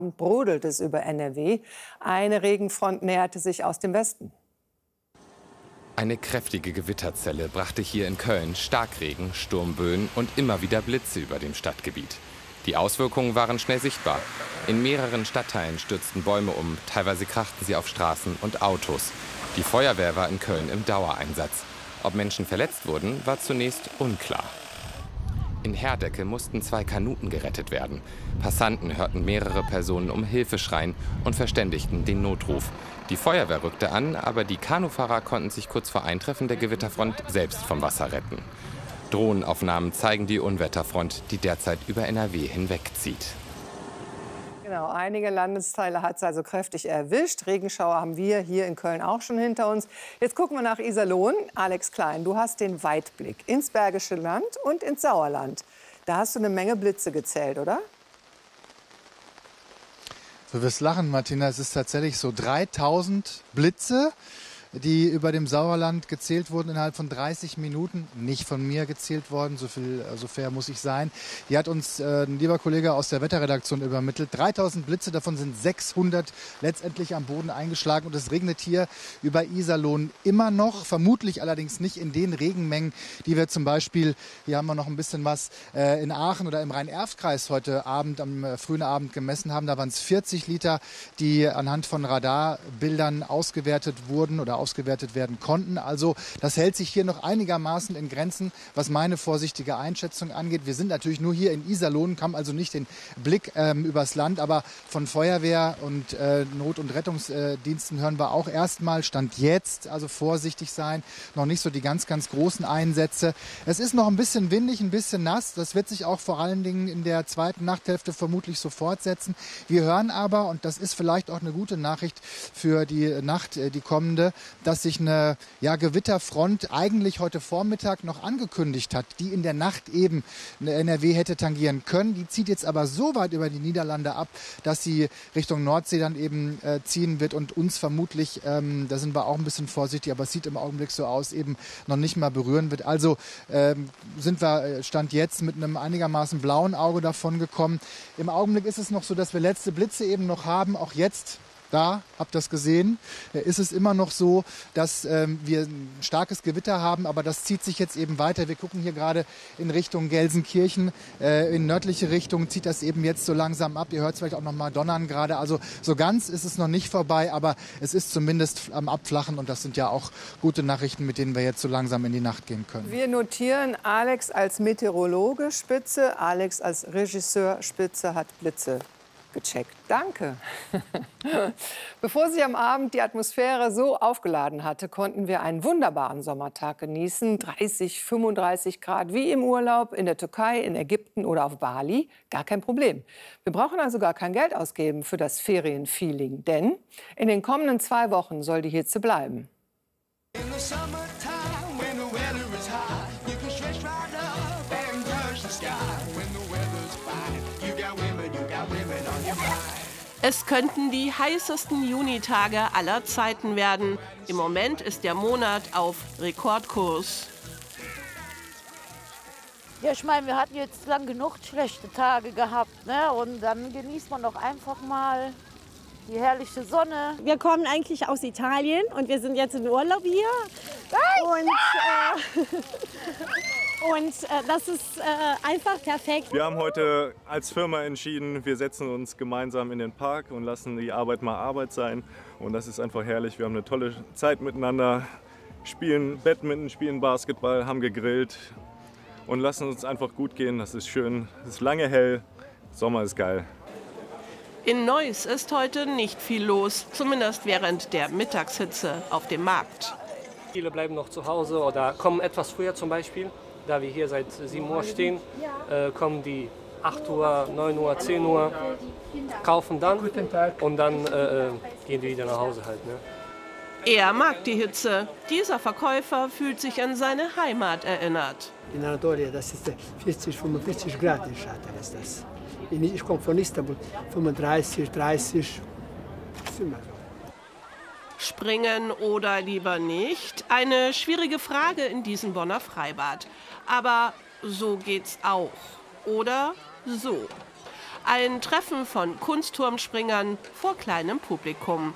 brodelt es über NRW. Eine Regenfront näherte sich aus dem Westen. Eine kräftige Gewitterzelle brachte hier in Köln Starkregen, Sturmböen und immer wieder Blitze über dem Stadtgebiet. Die Auswirkungen waren schnell sichtbar. In mehreren Stadtteilen stürzten Bäume um, teilweise krachten sie auf Straßen und Autos. Die Feuerwehr war in Köln im Dauereinsatz. Ob Menschen verletzt wurden, war zunächst unklar. In Herdecke mussten 2 Kanuten gerettet werden. Passanten hörten mehrere Personen um Hilfe schreien und verständigten den Notruf. Die Feuerwehr rückte an, aber die Kanufahrer konnten sich kurz vor Eintreffen der Gewitterfront selbst vom Wasser retten. Drohnenaufnahmen zeigen die Unwetterfront, die derzeit über NRW hinwegzieht. Genau, einige Landesteile hat es also kräftig erwischt. Regenschauer haben wir hier in Köln auch schon hinter uns. Jetzt gucken wir nach Iserlohn. Alex Klein, du hast den Weitblick ins Bergische Land und ins Sauerland. Da hast du eine Menge Blitze gezählt, oder? Du wirst lachen, Martina. Es ist tatsächlich so 3000 Blitze, die über dem Sauerland gezählt wurden innerhalb von 30 Minuten. Nicht von mir gezählt worden, so fair muss ich sein. Hier hat uns ein lieber Kollege aus der Wetterredaktion übermittelt. 3000 Blitze, davon sind 600 letztendlich am Boden eingeschlagen. Und es regnet hier über Iserlohn immer noch. Vermutlich allerdings nicht in den Regenmengen, die wir zum Beispiel, hier haben wir noch ein bisschen was, in Aachen oder im Rhein-Erft-Kreis heute Abend, am frühen Abend gemessen haben. Da waren es 40 Liter, die anhand von Radarbildern ausgewertet wurden oder ausgewertet werden konnten. Also das hält sich hier noch einigermaßen in Grenzen, was meine vorsichtige Einschätzung angeht. Wir sind natürlich nur hier in Iserlohn, haben also nicht den Blick übers Land, aber von Feuerwehr und Not- und Rettungsdiensten hören wir auch erstmal, Stand jetzt, also vorsichtig sein, noch nicht so die ganz, ganz großen Einsätze. Es ist noch ein bisschen windig, ein bisschen nass, das wird sich auch vor allen Dingen in der zweiten Nachthälfte vermutlich so fortsetzen. Wir hören aber, und das ist vielleicht auch eine gute Nachricht für die Nacht, die kommende, dass sich eine Gewitterfront eigentlich heute Vormittag noch angekündigt hat, die in der Nacht eben eine NRW hätte tangieren können. Die zieht jetzt aber so weit über die Niederlande ab, dass sie Richtung Nordsee dann eben ziehen wird und uns vermutlich, da sind wir auch ein bisschen vorsichtig, aber es sieht im Augenblick so aus, eben noch nicht mal berühren wird. Also sind wir Stand jetzt mit einem einigermaßen blauen Auge davon gekommen. Im Augenblick ist es noch so, dass wir letzte Blitze eben noch haben, auch jetzt. Da, habt ihr das gesehen, ist es immer noch so, dass wir ein starkes Gewitter haben, aber das zieht sich jetzt eben weiter. Wir gucken hier gerade in Richtung Gelsenkirchen, in nördliche Richtung zieht das eben jetzt so langsam ab. Ihr hört es vielleicht auch noch mal donnern gerade. Also so ganz ist es noch nicht vorbei, aber es ist zumindest am Abflachen und das sind ja auch gute Nachrichten, mit denen wir jetzt so langsam in die Nacht gehen können. Wir notieren, Alex als Meteorologe Spitze, Alex als Regisseur Spitze hat Blitze gecheckt. Danke. Bevor sich am Abend die Atmosphäre so aufgeladen hatte, konnten wir einen wunderbaren Sommertag genießen. 30, 35 Grad, wie im Urlaub in der Türkei, in Ägypten oder auf Bali. Gar kein Problem. Wir brauchen also gar kein Geld ausgeben für das Ferienfeeling. Denn in den kommenden 2 Wochen soll die Hitze bleiben. Es könnten die heißesten Junitage aller Zeiten werden. Im Moment ist der Monat auf Rekordkurs. Ja, ich meine, wir hatten jetzt lang genug schlechte Tage gehabt, ne? Und dann genießt man doch einfach mal die herrliche Sonne. Wir kommen eigentlich aus Italien und wir sind jetzt in Urlaub hier. Und das ist einfach perfekt. Wir haben heute als Firma entschieden, wir setzen uns gemeinsam in den Park und lassen die Arbeit mal Arbeit sein. Und das ist einfach herrlich. Wir haben eine tolle Zeit miteinander, spielen Badminton, spielen Basketball, haben gegrillt und lassen uns einfach gut gehen. Das ist schön, es ist lange hell, Sommer ist geil. In Neuss ist heute nicht viel los, zumindest während der Mittagshitze auf dem Markt. Viele bleiben noch zu Hause oder kommen etwas früher zum Beispiel. Da wir hier seit 7 Uhr stehen, kommen die 8 Uhr, 9 Uhr, 10 Uhr, kaufen dann und dann gehen die wieder nach Hause halt. Ne? Er mag die Hitze. Dieser Verkäufer fühlt sich an seine Heimat erinnert. In Anatolia, das ist 40, 45 Grad in Schatten ist das. Ich komme von Istanbul, 35, 30, ist immer so. Springen oder lieber nicht? Eine schwierige Frage in diesem Bonner Freibad. Aber so geht's auch. Oder so. Ein Treffen von Kunstturmspringern vor kleinem Publikum.